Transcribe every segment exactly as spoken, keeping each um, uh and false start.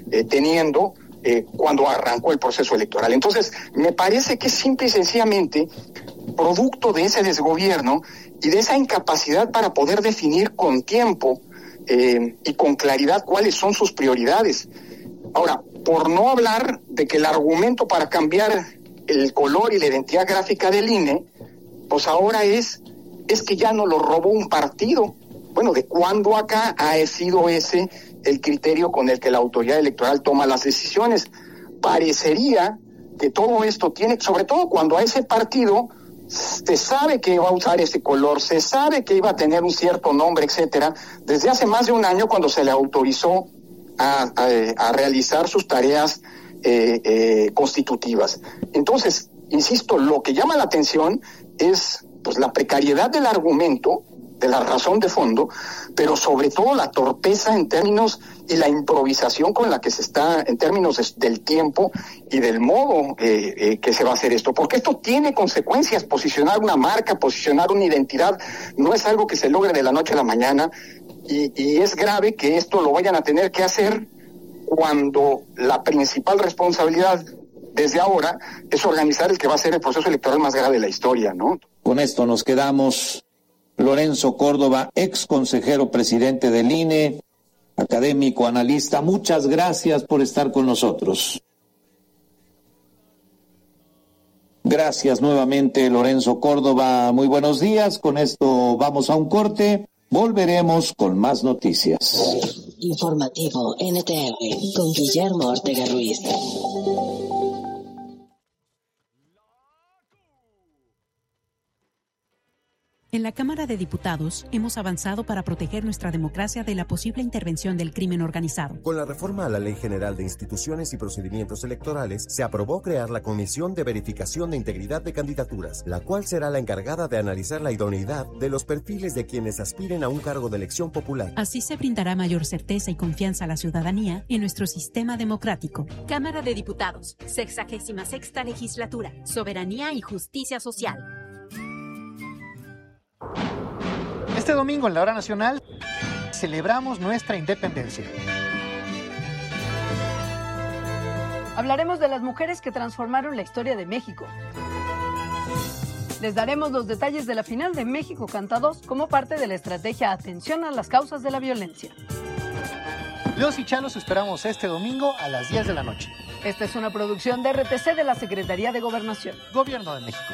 eh, teniendo eh, cuando arrancó el proceso electoral. Entonces, me parece que es simple y sencillamente producto de ese desgobierno y de esa incapacidad para poder definir con tiempo eh, y con claridad cuáles son sus prioridades. Ahora, por no hablar de que el argumento para cambiar el color y la identidad gráfica del I N E, pues ahora es, es que ya no lo robó un partido. Bueno, ¿de cuándo acá ha sido ese el criterio con el que la autoridad electoral toma las decisiones? Parecería que todo esto tiene, sobre todo cuando a ese partido se sabe que va a usar ese color, se sabe que iba a tener un cierto nombre, etcétera, desde hace más de un año cuando se le autorizó a, a, a realizar sus tareas eh, eh, constitutivas. Entonces, insisto, lo que llama la atención es pues la precariedad del argumento, de la razón de fondo, pero sobre todo la torpeza en términos y la improvisación con la que se está, en términos de, del tiempo y del modo eh, eh, que se va a hacer esto, porque esto tiene consecuencias. Posicionar una marca, posicionar una identidad, no es algo que se logre de la noche a la mañana, y, y es grave que esto lo vayan a tener que hacer cuando la principal responsabilidad desde ahora es organizar el que va a ser el proceso electoral más grave de la historia, ¿no? Con esto nos quedamos. Lorenzo Córdoba, ex consejero presidente del I N E, académico, analista, muchas gracias por estar con nosotros. Gracias nuevamente, Lorenzo Córdoba, muy buenos días. Con esto vamos a un corte, volveremos con más noticias. Informativo N T R con Guillermo Ortega Ruiz. En la Cámara de Diputados hemos avanzado para proteger nuestra democracia de la posible intervención del crimen organizado. Con la reforma a la Ley General de Instituciones y Procedimientos Electorales, se aprobó crear la Comisión de Verificación de Integridad de Candidaturas, la cual será la encargada de analizar la idoneidad de los perfiles de quienes aspiren a un cargo de elección popular. Así se brindará mayor certeza y confianza a la ciudadanía en nuestro sistema democrático. Cámara de Diputados, sexagésima sexta legislatura, soberanía y justicia social. Este domingo en la Hora Nacional celebramos nuestra independencia. Hablaremos de las mujeres que transformaron la historia de México. Les daremos los detalles de la final de México Canta dos como parte de la estrategia Atención a las causas de la violencia. Los y Chalos esperamos este domingo a las diez de la noche. Esta es una producción de R T C de la Secretaría de Gobernación. Gobierno de México.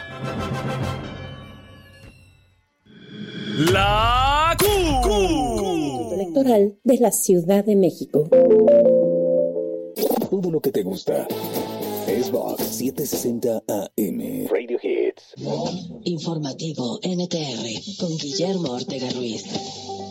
La Q. Q. Electoral de la Ciudad de México. Todo lo que te gusta. Es Vox setecientos sesenta A M. Radio Hits. Informativo N T R con Guillermo Ortega Ruiz.